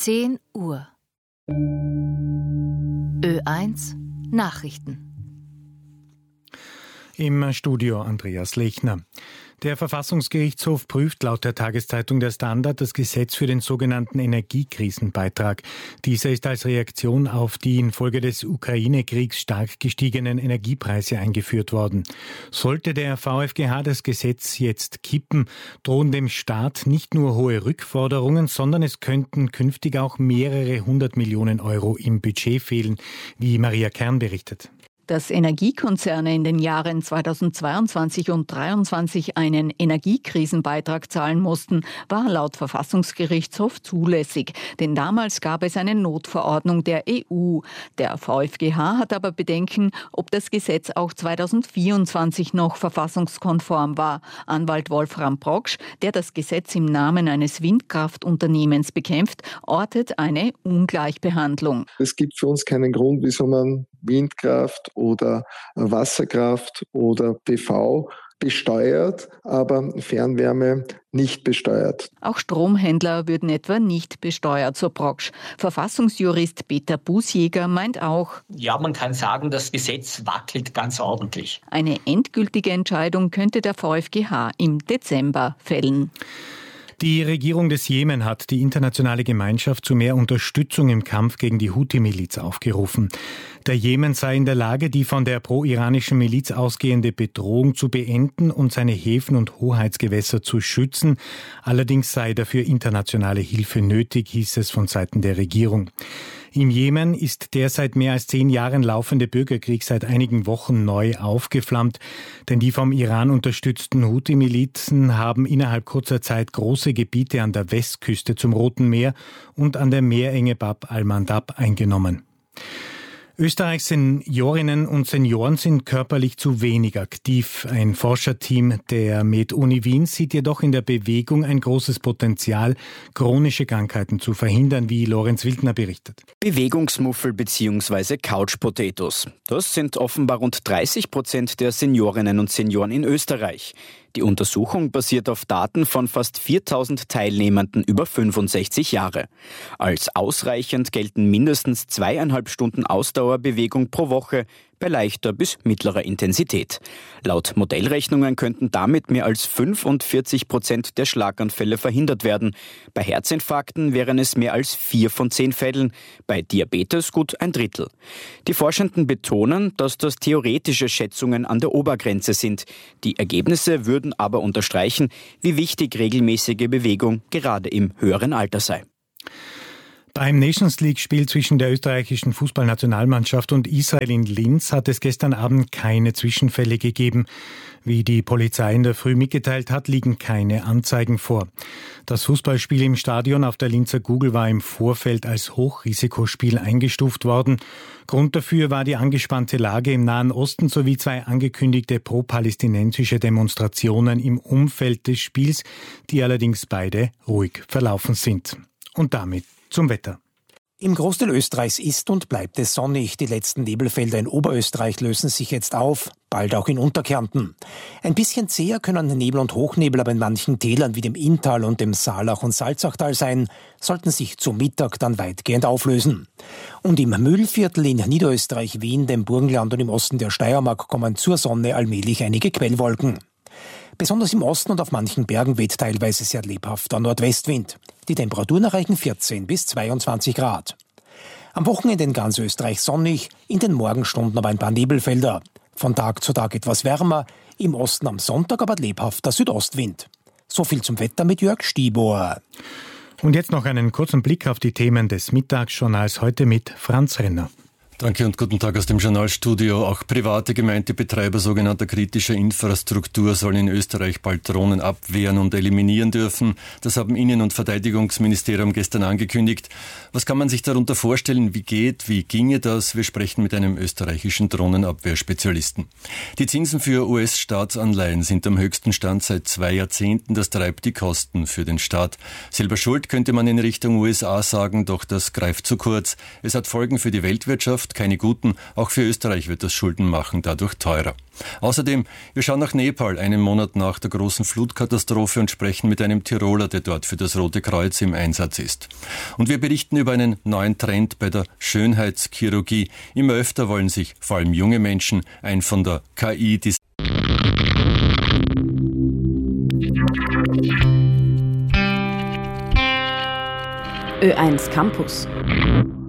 10 Uhr. Ö1 Nachrichten. Im Studio Andreas Lechner. Der Verfassungsgerichtshof prüft laut der Tageszeitung Der Standard das Gesetz für den sogenannten Energiekrisenbeitrag. Dieser ist als Reaktion auf die infolge des Ukraine-Kriegs stark gestiegenen Energiepreise eingeführt worden. Sollte der VfGH das Gesetz jetzt kippen, drohen dem Staat nicht nur hohe Rückforderungen, sondern es könnten künftig auch mehrere 100 Millionen Euro im Budget fehlen, wie Maria Kern berichtet. Dass Energiekonzerne in den Jahren 2022 und 2023 einen Energiekrisenbeitrag zahlen mussten, war laut Verfassungsgerichtshof zulässig. Denn damals gab es eine Notverordnung der EU. Der VfGH hat aber Bedenken, ob das Gesetz auch 2024 noch verfassungskonform war. Anwalt Wolfram Proksch, der das Gesetz im Namen eines Windkraftunternehmens bekämpft, ortet eine Ungleichbehandlung. Es gibt für uns keinen Grund, wieso man Windkraft oder Wasserkraft oder PV besteuert, aber Fernwärme nicht besteuert. Auch Stromhändler würden etwa nicht besteuert, so Proksch. Verfassungsjurist Peter Bußjäger meint auch: Ja, man kann sagen, das Gesetz wackelt ganz ordentlich. Eine endgültige Entscheidung könnte der VfGH im Dezember fällen. Die Regierung des Jemen hat die internationale Gemeinschaft zu mehr Unterstützung im Kampf gegen die Houthi-Miliz aufgerufen. Der Jemen sei in der Lage, die von der pro-iranischen Miliz ausgehende Bedrohung zu beenden und seine Häfen und Hoheitsgewässer zu schützen. Allerdings sei dafür internationale Hilfe nötig, hieß es von Seiten der Regierung. Im Jemen ist der seit mehr als 10 Jahren laufende Bürgerkrieg seit einigen Wochen neu aufgeflammt, denn die vom Iran unterstützten Houthi-Milizen haben innerhalb kurzer Zeit große Gebiete an der Westküste zum Roten Meer und an der Meerenge Bab al-Mandab eingenommen. Österreichs Seniorinnen und Senioren sind körperlich zu wenig aktiv. Ein Forscherteam der Med-Uni Wien sieht jedoch in der Bewegung ein großes Potenzial, chronische Krankheiten zu verhindern, wie Lorenz Wildner berichtet. Bewegungsmuffel bzw. Couch-Potatoes. Das sind offenbar rund 30% der Seniorinnen und Senioren in Österreich. Die Untersuchung basiert auf Daten von fast 4.000 Teilnehmenden über 65 Jahre. Als ausreichend gelten mindestens 2,5 Stunden Ausdauerbewegung pro Woche bei leichter bis mittlerer Intensität. Laut Modellrechnungen könnten damit mehr als 45% der Schlaganfälle verhindert werden. Bei Herzinfarkten wären es mehr als 4 von 10 Fällen, bei Diabetes gut 1/3. Die Forschenden betonen, dass das theoretische Schätzungen an der Obergrenze sind. Die Ergebnisse würden aber unterstreichen, wie wichtig regelmäßige Bewegung gerade im höheren Alter sei. Beim Nations League-Spiel zwischen der österreichischen Fußballnationalmannschaft und Israel in Linz hat es gestern Abend keine Zwischenfälle gegeben. Wie die Polizei in der Früh mitgeteilt hat, liegen keine Anzeigen vor. Das Fußballspiel im Stadion auf der Linzer Gugel war im Vorfeld als Hochrisikospiel eingestuft worden. Grund dafür war die angespannte Lage im Nahen Osten sowie 2 angekündigte pro-palästinensische Demonstrationen im Umfeld des Spiels, die allerdings beide ruhig verlaufen sind. Und damit zum Wetter. Im Großteil Österreichs ist und bleibt es sonnig. Die letzten Nebelfelder in Oberösterreich lösen sich jetzt auf, bald auch in Unterkärnten. Ein bisschen zäher können Nebel und Hochnebel aber in manchen Tälern wie dem Inntal und dem Saalach- und Salzachtal sein, sollten sich zu Mittag dann weitgehend auflösen. Und im Mühlviertel in Niederösterreich, Wien, dem Burgenland und im Osten der Steiermark kommen zur Sonne allmählich einige Quellwolken. Besonders im Osten und auf manchen Bergen weht teilweise sehr lebhafter Nordwestwind. Die Temperaturen erreichen 14 bis 22 Grad. Am Wochenende in ganz Österreich sonnig, in den Morgenstunden aber ein paar Nebelfelder. Von Tag zu Tag etwas wärmer, im Osten am Sonntag aber lebhafter Südostwind. So viel zum Wetter mit Jörg Stieber. Und jetzt noch einen kurzen Blick auf die Themen des Mittagsjournals heute mit Franz Renner. Danke und guten Tag aus dem Journalstudio. Auch private Gemeindebetreiber sogenannter kritischer Infrastruktur sollen in Österreich bald Drohnen abwehren und eliminieren dürfen. Das haben Innen- und Verteidigungsministerium gestern angekündigt. Was kann man sich darunter vorstellen? Wie ginge das? Wir sprechen mit einem österreichischen Drohnenabwehrspezialisten. Die Zinsen für US-Staatsanleihen sind am höchsten Stand seit 2 Jahrzehnten. Das treibt die Kosten für den Staat. Selber schuld könnte man in Richtung USA sagen, doch das greift zu kurz. Es hat Folgen für die Weltwirtschaft oft keine guten. Auch für Österreich wird das Schuldenmachen dadurch teurer. Außerdem, wir schauen nach Nepal, einen Monat nach der großen Flutkatastrophe, und sprechen mit einem Tiroler, der dort für das Rote Kreuz im Einsatz ist. Und wir berichten über einen neuen Trend bei der Schönheitschirurgie. Immer öfter wollen sich vor allem junge Menschen ein von der KI Ö1 Campus.